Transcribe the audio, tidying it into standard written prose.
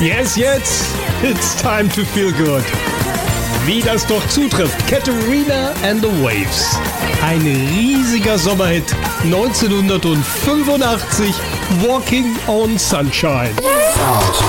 Yes, it's time to feel good. Wie das doch zutrifft, Katarina and the Waves. Ein riesiger Sommerhit 1985, Walking on Sunshine.